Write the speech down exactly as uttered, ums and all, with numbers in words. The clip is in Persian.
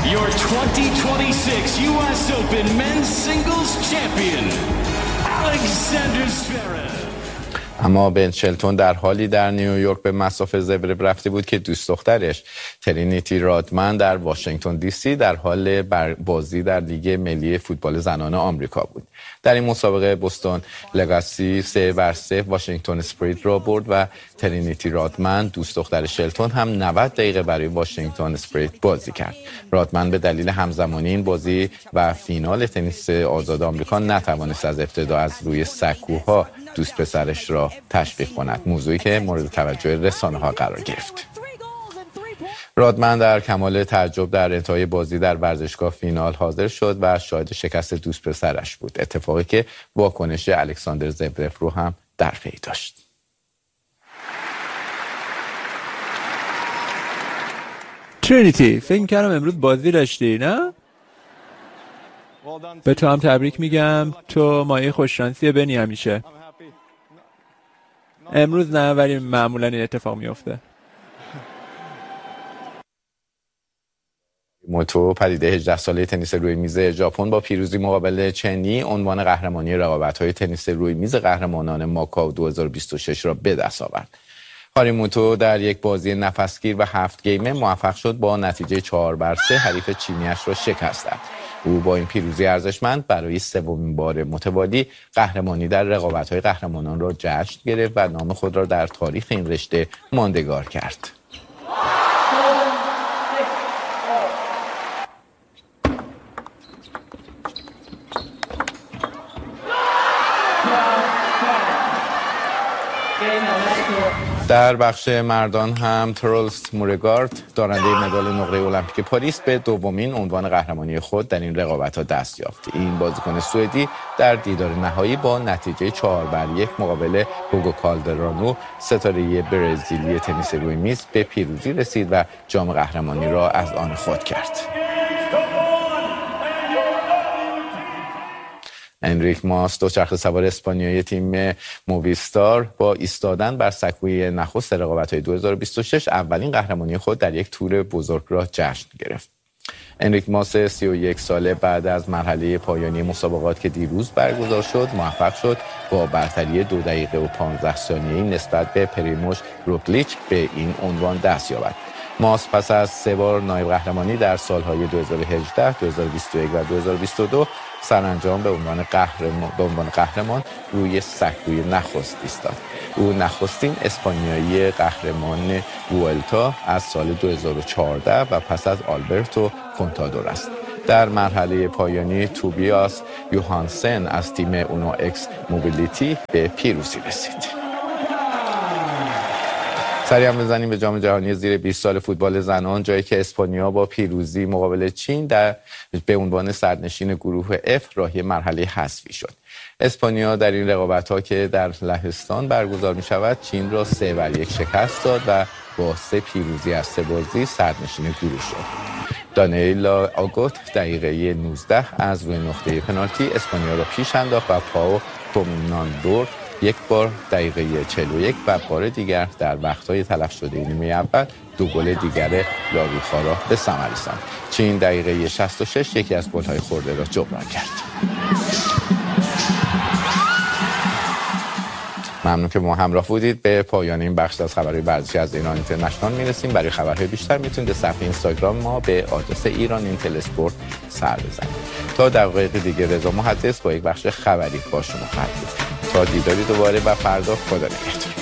your twenty twenty-six U S Open Men's Singles Champion, Alexander Zverev. اما بن شلتون در حالی در نیویورک به مصاف زورف رفته بود که دوست دخترش ترینیتی رادمن در واشنگتن دی سی در حال بازی در لیگ ملی فوتبال زنان آمریکا بود. در این مسابقه بوستون لگاسی سه بر صفر واشنگتن اسپریت را برد و ترینیتی رادمن دوست دختر شلتون هم نود دقیقه برای واشنگتن اسپریت بازی کرد. رادمن به دلیل همزمانی این بازی و فینال تنیس آزاد آمریکا نتوانست از ابتدا از روی سکوها دوست پسرش را تشویق کند، موضوعی که مورد توجه رسانه‌ها قرار گرفت. رادمن در کمال تعجب در انتهای بازی در ورزشگاه فینال حاضر شد و شاهد شکست دوست پسرش بود، اتفاقی که واکنش الکساندر زورف رو هم در پی داشت. ترینیتی، فکر کردم امروز بازی داشتی، نه؟ به تو هم تبریک میگم، تو مایه خوششانسی بنی همیشه. امروز نه، ولی معمولا این اتفاق میفته. موتو پدیده هجده ساله تنیس روی میز ژاپن با پیروزی مقابل چنی عنوان قهرمانی رقابت‌های تنیس روی میز قهرمانان ماکائو دو هزار و بیست و شش را به دست آورد. هاریموتو در یک بازی نفسگیر و هفت گیمه موفق شد با نتیجه چهار بر سه حریف چینیش را شکست دهد. او با این پیروزی ارزشمند برای سومین بار متوالی قهرمانی در رقابت‌های قهرمانان را جشن گرفت و نام خود را در تاریخ این رشته ماندگار کرد. در بخش مردان هم ترولز مورگارد دارنده مدال نقره المپیک پاریس به دومین عنوان قهرمانی خود در این رقابت‌ها دست یافت. این بازیکن سوئدی در دیدار نهایی با نتیجه چهار بر یک مقابل هوگو کالدرانو ستاره برزیلی تنیس روی میز به پیروزی رسید و جام قهرمانی را از آن خود کرد. انریک ماس دوچرخه سوار اسپانیایی تیم موویستار با ایستادن بر سکوی نخست رقابت‌های دو هزار و بیست و شش اولین قهرمانی خود در یک تور بزرگ را جشن گرفت. انریک ماس سی و یک ساله بعد از مرحله پایانی مسابقات که دیروز برگزار شد موفق شد با برتری دو دقیقه و پانزده ثانیه‌ای نسبت به پریموش روگلیچ به این عنوان دست یابد. ماس پس از سه بار نایب قهرمانی در سالهای دو هزار و هجده، دو هزار و بیست و یک و دو هزار و بیست و دو سرانجام به عنوان قهرمان به عنوان قهرمان روی سکوی نخست ایستاد. او نخستین اسپانیایی قهرمان وولتا از سال دو هزار و چهارده و پس از آلبرتو کونتادور است. در مرحله پایانی توبیاس یوهانسن از تیم اونو اکس موبیلیتی به پیروزی رسید. سریع هم بزنیم به جام جهانی زیر بیست سال فوتبال زنان، جایی که اسپانیا با پیروزی مقابل چین در به عنوان صدرنشین گروه اف راهی مرحله حذفی شد. اسپانیا در این رقابت‌ها که در لهستان برگزار می‌شود چین را سه بر یک شکست داد و با سه پیروزی از سه بازی صدرنشین گروه شد. دانیلا آگوت دقیقه نوزده از روی نقطه پنالتی اسپانیا را پیش انداخت و پاو تومناندور یک بار دقیقه چهل و یک و بار دیگر در وقت‌های تلف شده نیمه اول دو گل دیگر لاروخا را به ثمر رساند. چین دقیقه شصت و شش یکی از گل‌های خورده را جبران کرد. ممنون که ما همراه بودید. به پایان این بخش از خبرهای ورزشی از ایران اینترنشنال میرسیم. برای خبرهای بیشتر میتونید به صفحه اینستاگرام ما به آدرس ایران اینتل اسپورت سر بزنید. تا دقایق دیگه رضا محدث با یک بخش خبری با شما خواهد بود. تا دیداری دوباره و فردا خدا نگهدار.